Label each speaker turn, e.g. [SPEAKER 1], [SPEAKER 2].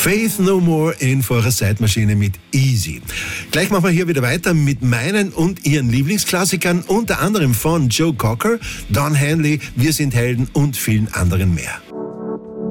[SPEAKER 1] Faith No More in vor eurer Zeitmaschine mit Easy. Gleich machen wir hier wieder weiter mit meinen und ihren Lieblingsklassikern, unter anderem von Joe Cocker, Don Henley, Wir sind Helden und vielen anderen mehr.